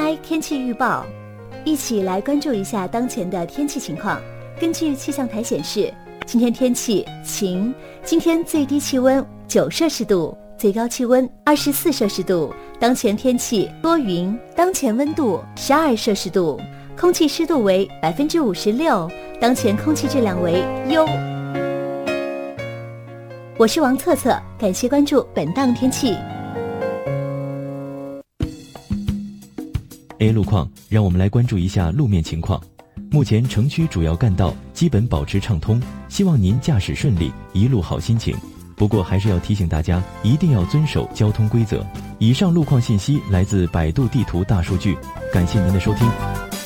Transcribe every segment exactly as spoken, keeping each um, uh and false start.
开天气预报，一起来关注一下当前的天气情况。根据气象台显示，今天天气晴，今天最低气温九摄氏度，最高气温二十四摄氏度。当前天气多云，当前温度十二摄氏度，空气湿度为百分之五十六，当前空气质量为优。我是王策策，感谢关注本档天气。 A 路况，让我们来关注一下路面情况。目前城区主要干道基本保持畅通，希望您驾驶顺利，一路好心情。不过还是要提醒大家，一定要遵守交通规则。以上路况信息来自百度地图大数据，感谢您的收听。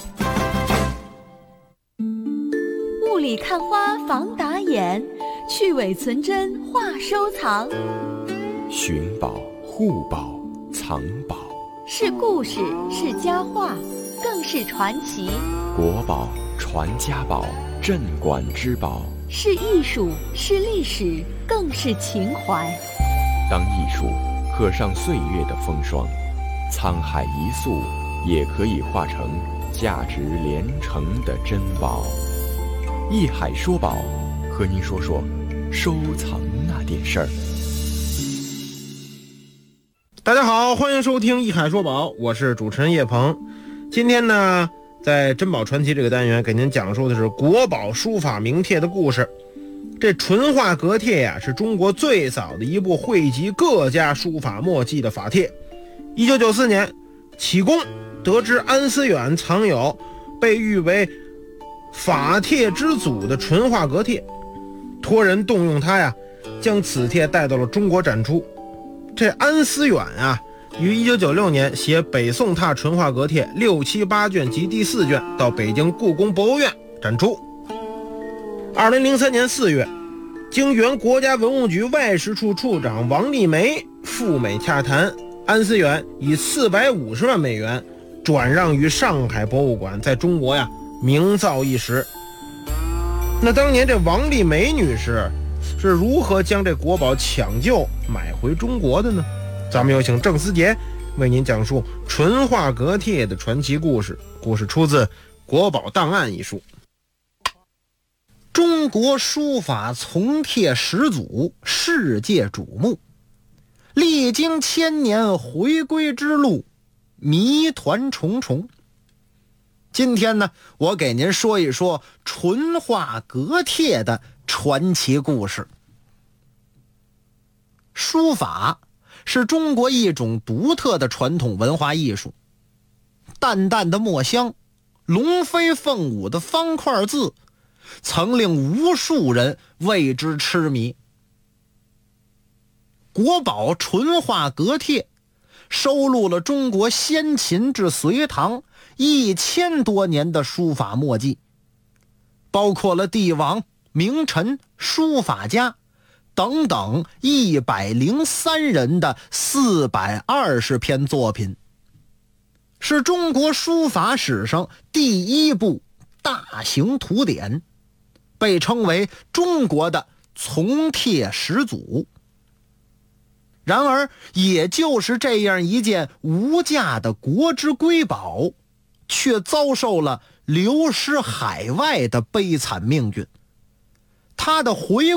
雾里看花防打眼，去伪存真话收藏。 寻宝、护宝、藏宝， 是故事，是佳话，更是传奇。 国宝、传家宝、镇馆之宝， 是艺术，是历史，更是情怀。 当艺术刻上岁月的风霜，沧海一粟也可以化成价值连城的珍宝。艺海说宝，和您说说收藏那点事儿。 大家好，欢迎收听艺海说宝，我是主持人叶鹏。今天呢，在珍宝传奇这个单元给您讲述的是国宝书法名帖的故事。这淳化阁帖呀、啊，是中国最早的一部汇集各家书法墨迹的法帖。一九九四年，启功得知安思远藏有被誉为法帖之祖的淳化阁帖，托人动用他呀，将此帖带到了中国展出。这安思远啊，于一九九六年写北宋拓淳化阁帖六七八卷及第四卷到北京故宫博物院展出。二零零三年四月，经原国家文物局外事处处长王立梅赴美洽谈，安思远以四百五十万美元转让于上海博物馆，在中国呀名噪一时。那当年这王立梅女士是如何将这国宝抢救买回中国的呢？咱们有请郑思杰为您讲述淳化阁帖的传奇故事。故事出自《国宝档案》一书。 中国书法从帖始祖，世界瞩目，历经千年回归之路，谜团重重。今天呢，我给您说一说淳化阁帖的传奇故事。书法是中国一种独特的传统文化艺术，淡淡的墨香，龙飞凤舞的方块字，曾令无数人为之痴迷。国宝淳化阁帖收录了中国先秦至隋唐一千多年的书法墨迹，包括了帝王、名臣、书法家等等一百零三人的四百二十篇作品，是中国书法史上第一部大型图典，被称为中国的从帖始祖。然而也就是这样一件无价的国之瑰宝，却遭受了流失海外的悲惨命运。它的回